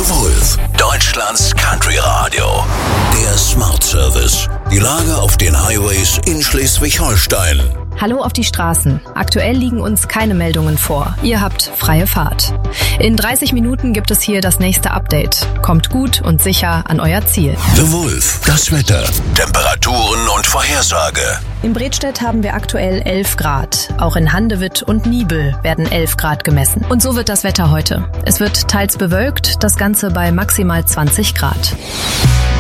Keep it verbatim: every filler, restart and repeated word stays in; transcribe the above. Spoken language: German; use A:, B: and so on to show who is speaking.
A: The Wolf, Deutschlands Country Radio. Der Smart Service. Die Lage auf den Highways in Schleswig-Holstein.
B: Hallo auf die Straßen. Aktuell liegen uns keine Meldungen vor. Ihr habt freie Fahrt. In dreißig Minuten gibt es hier das nächste Update. Kommt gut und sicher an euer Ziel.
A: The Wolf, das Wetter, Temperaturen und Vorhersage.
B: In Bredstedt haben wir aktuell elf Grad. Auch in Handewitt und Niebel werden elf Grad gemessen. Und so wird das Wetter heute. Es wird teils bewölkt, das Ganze bei maximal zwanzig Grad.